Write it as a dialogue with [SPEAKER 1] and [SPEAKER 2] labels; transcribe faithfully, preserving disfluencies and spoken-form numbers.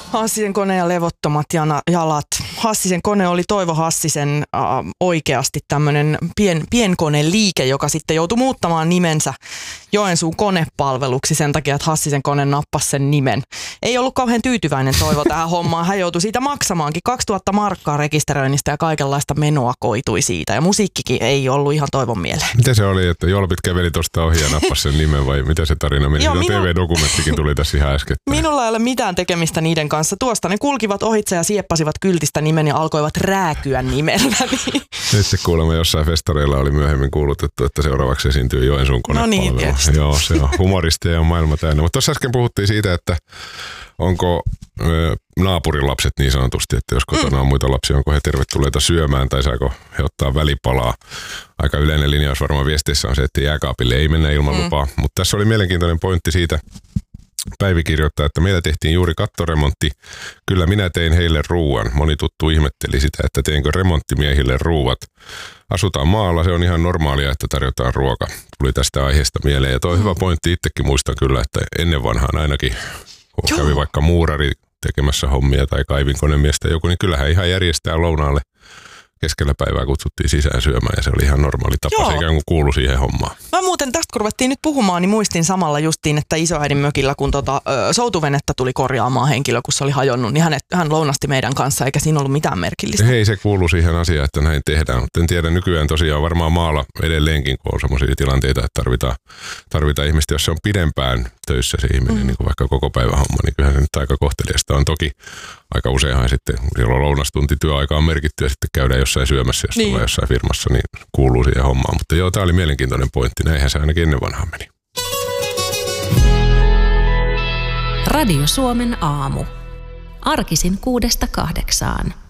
[SPEAKER 1] Hassisen kone ja levottomat jalat. Hassisen kone oli Toivo Hassisen äh, oikeasti tämmöinen pien, pienkoneliike, joka sitten joutui muuttamaan nimensä Joensuun konepalveluksi sen takia, että Hassisen kone nappasi sen nimen. Ei ollut kauhean tyytyväinen Toivo tähän hommaan. Hän joutui siitä maksamaankin kaksituhatta markkaa rekisteröinnistä ja kaikenlaista menoa koitui siitä. Ja musiikkikin ei ollut ihan Toivon mieleen.
[SPEAKER 2] Miten se oli, että Jolpit käveli tuosta ohi ja nappasi sen nimen vai mitä se tarina meni? Joo, minu... T V-dokumenttikin tuli tässä ihan äsken.
[SPEAKER 1] Minulla ei ole mitään tekemistä niiden kanssa. Tuosta ne kulkivat ohitse ja sieppasivat kyltistä nimen ja alkoivat rääkyä nimellä.
[SPEAKER 2] Nyt se kuulemma jossain festareilla oli myöhemmin kuulutettu, että seuraavaksi esiintyy Joensuun konepalvelu. No niin, tietysti. Joo, se on humorista ja maailma täynnä. Mutta tuossa äsken puhuttiin siitä, että onko ö, naapurin lapset niin sanotusti, että jos kotona on muita lapsia, onko he tervetulleita syömään tai saako he ottaa välipalaa. Aika yleinen linjaus varmaan viestissä on se, että jääkaapille ei mennä ilman mm. lupaa. Mutta tässä oli mielenkiintoinen pointti siitä. Päivi kirjoittaa, että meillä tehtiin juuri kattoremontti. Kyllä minä tein heille ruuan. Moni tuttu ihmetteli sitä, että teinkö remonttimiehille ruuat. Asutaan maalla, se on ihan normaalia, että tarjotaan ruoka. Tuli tästä aiheesta mieleen. Ja toi on hyvä pointti, itsekin muistan kyllä, että ennen vanhaan ainakin, kun kävi vaikka muurari tekemässä hommia tai kaivinkonemies tai joku, niin kyllähän ihan järjestää lounaalle. Keskellä päivää kutsuttiin sisään syömään ja se oli ihan normaali tapa. Joo. Se ikään kuin kuului siihen hommaan. Mä
[SPEAKER 1] muuten tästä kun ruvettiin nyt puhumaan, niin muistin samalla justiin, että isoäidin mökillä, kun tota, ö, soutuvenettä tuli korjaamaan henkilö, kun se oli hajonnut, niin hän, hän lounasti meidän kanssa eikä siinä ollut mitään merkillistä.
[SPEAKER 2] Hei, se kuuluu siihen asiaan, että näin tehdään. Mutta en tiedä, nykyään tosiaan varmaan maalla edelleenkin, kun on sellaisia tilanteita, että tarvitaan, tarvitaan ihmistä, jos se on pidempään töissä se ihminen, mm. niin kuin vaikka koko päivä homma, niin kyllähän se nyt aika kohteliasta on. Toki aika useinhan sitten, jolloin lounastunti työaika on merkitty ja sitten käydään jossain syömässä, jos niin. tulee jossain firmassa, niin kuuluu siihen hommaan. Mutta joo, tämä oli mielenkiintoinen pointti. Näinhän se ainakin ennen vanhaan meni.
[SPEAKER 3] Radio Suomen aamu. Arkisin kuudesta kahdeksaan.